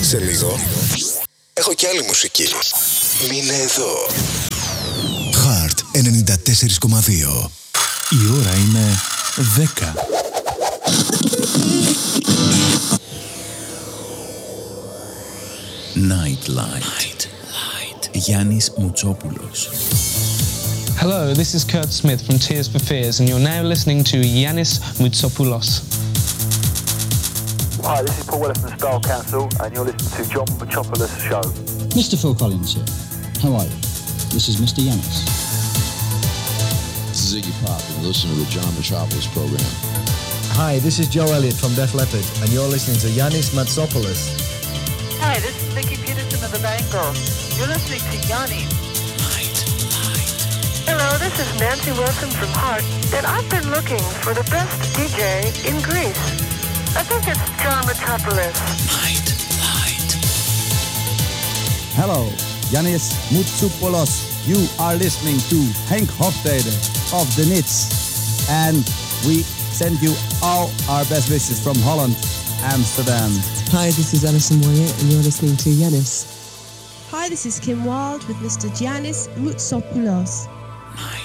Σε λίγο έχω και άλλη μουσική. Μείνε εδώ. Heart 94,2. Η ώρα είναι 10. Nightlight. Γιάννης Μουτσόπουλος. Hello, this is Kurt Smith from Tears for Fears, and you're now listening to Yannis Moutsopoulos. Hi, this is Paul Weller from the Style Council, and you're listening to John Moutsopoulos Show. Mr. Phil Collins here. How are you? This is Mr. Yannis. This is Iggy Pop, and listen to the John Moutsopoulos program. Hi, this is Joe Elliott from Def Leppard, and you're listening to Yannis Moutsopoulos. Hi, this is Vicky Peterson of the Bangles. You're listening to Yannis. Hello, this is Nancy Wilson from Heart, and I've been looking for the best DJ in Greece. I think it's John Moutsopoulos. Hello, Yannis Moutsopoulos. You are listening to Henk Hofstede of the Nits, and we send you all our best wishes from Holland, Amsterdam. Hi, this is Alison Moyer, and you're listening to Yannis. Hi, this is Kim Wilde with Mr. Giannis Moutsopoulos. Night.